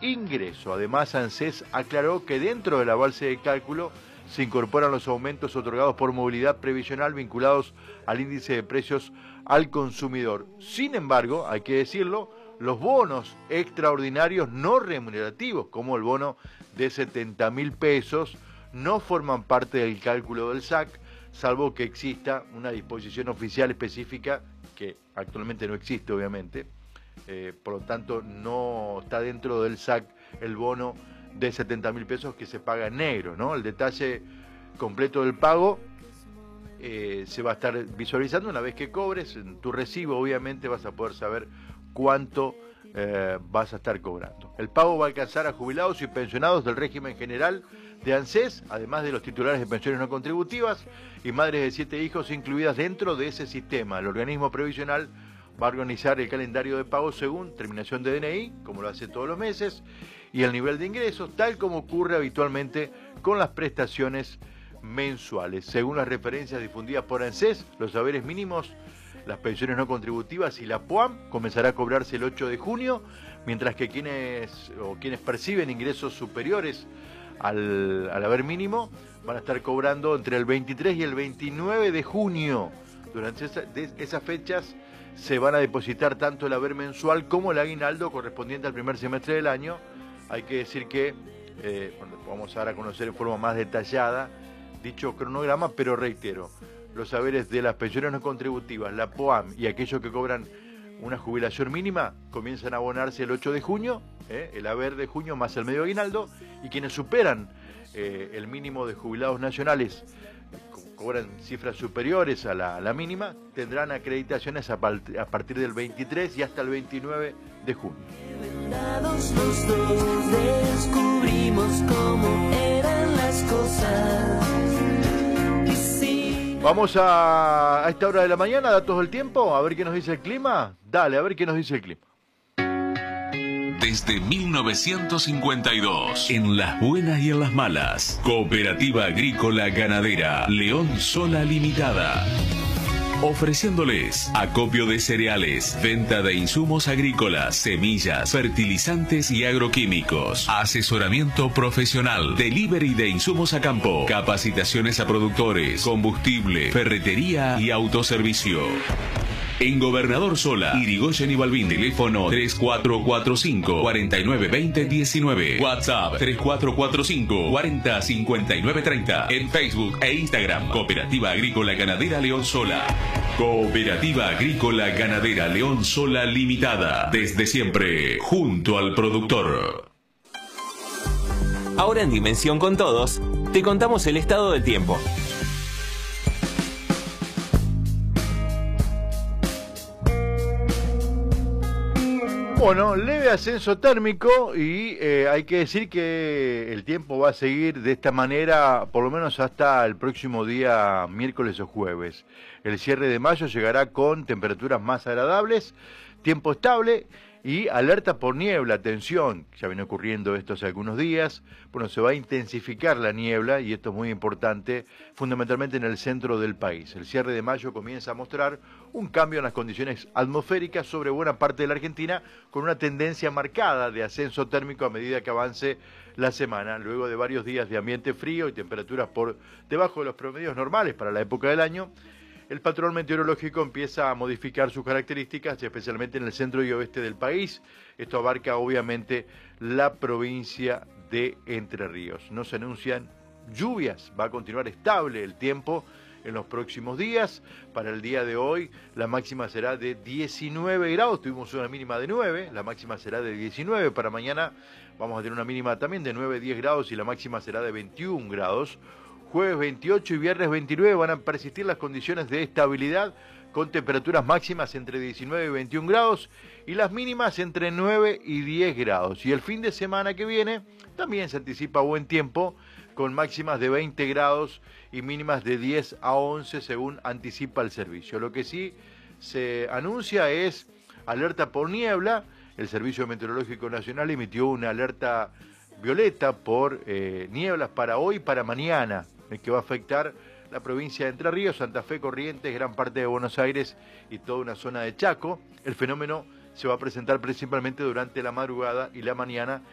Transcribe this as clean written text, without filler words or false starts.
ingreso. Además, ANSES aclaró que dentro de la base de cálculo se incorporan los aumentos otorgados por movilidad previsional vinculados al índice de precios al consumidor. Sin embargo, hay que decirlo, los bonos extraordinarios no remunerativos, como el bono de 70.000 pesos, no forman parte del cálculo del SAC, salvo que exista una disposición oficial específica, que actualmente no existe, obviamente. Por lo tanto, no está dentro del SAC el bono de 70.000 pesos que se paga en negro, ¿no? El detalle completo del pago se va a estar visualizando una vez que cobres. En tu recibo, obviamente, vas a poder saber cuánto vas a estar cobrando. El pago va a alcanzar a jubilados y pensionados del régimen general de ANSES, además de los titulares de pensiones no contributivas y madres de 7 hijos incluidas dentro de ese sistema. El organismo previsional va a organizar el calendario de pago según terminación de DNI, como lo hace todos los meses, y el nivel de ingresos, tal como ocurre habitualmente con las prestaciones mensuales. Según las referencias difundidas por ANSES, los saberes mínimos, las pensiones no contributivas y la PUAM comenzará a cobrarse el 8 de junio, mientras que quienes perciben ingresos superiores al haber mínimo van a estar cobrando entre el 23 y el 29 de junio. Durante esas fechas se van a depositar tanto el haber mensual como el aguinaldo correspondiente al primer semestre del año. Hay que decir que vamos a dar a conocer en forma más detallada dicho cronograma, pero reitero, los haberes de las pensiones no contributivas, la POAM y aquellos que cobran una jubilación mínima comienzan a abonarse el 8 de junio, el haber de junio más el medio aguinaldo, y quienes superan el mínimo de jubilados nacionales, cobran cifras superiores a la mínima, tendrán acreditaciones a partir del 23 y hasta el 29 de junio. Los dos descubrimos cómo eran las cosas. Vamos a esta hora de la mañana, datos del tiempo, a ver qué nos dice el clima. Dale, a ver qué nos dice el clima. Desde 1952, en las buenas y en las malas, Cooperativa Agrícola Ganadera León Sola Limitada. Ofreciéndoles acopio de cereales, venta de insumos agrícolas, semillas, fertilizantes y agroquímicos, asesoramiento profesional, delivery de insumos a campo, capacitaciones a productores, combustible, ferretería y autoservicio. En Gobernador Sola, Irigoyen y Balbín, teléfono 3445-4920-19, WhatsApp 3445-405930, en Facebook e Instagram, Cooperativa Agrícola Ganadera León Sola. Cooperativa Agrícola Ganadera León Sola Limitada, desde siempre, junto al productor. Ahora en Dimensión con Todos, te contamos el estado del tiempo. Bueno, leve ascenso térmico y hay que decir que el tiempo va a seguir de esta manera por lo menos hasta el próximo día miércoles o jueves. El cierre de mayo llegará con temperaturas más agradables, tiempo estable y alerta por niebla. Atención, ya viene ocurriendo esto hace algunos días. Bueno, se va a intensificar la niebla y esto es muy importante, fundamentalmente en el centro del país. El cierre de mayo comienza a mostrar un cambio en las condiciones atmosféricas sobre buena parte de la Argentina, con una tendencia marcada de ascenso térmico a medida que avance la semana, luego de varios días de ambiente frío y temperaturas por debajo de los promedios normales para la época del año. El patrón meteorológico empieza a modificar sus características, especialmente en el centro y oeste del país. Esto abarca obviamente la provincia de Entre Ríos. No se anuncian lluvias, va a continuar estable el tiempo en los próximos días. Para el día de hoy la máxima será de 19 grados, tuvimos una mínima de 9, la máxima será de 19. Para mañana vamos a tener una mínima también de 9-10 grados y la máxima será de 21 grados. Jueves 28 y viernes 29 van a persistir las condiciones de estabilidad con temperaturas máximas entre 19 y 21 grados y las mínimas entre 9 y 10 grados. Y el fin de semana que viene también se anticipa buen tiempo con máximas de 20 grados y mínimas de 10 a 11 según anticipa el servicio. Lo que sí se anuncia es alerta por niebla. El Servicio Meteorológico Nacional emitió una alerta violeta por nieblas para hoy y para mañana, que va a afectar la provincia de Entre Ríos, Santa Fe, Corrientes, gran parte de Buenos Aires y toda una zona de Chaco. El fenómeno se va a presentar principalmente durante la madrugada y la mañana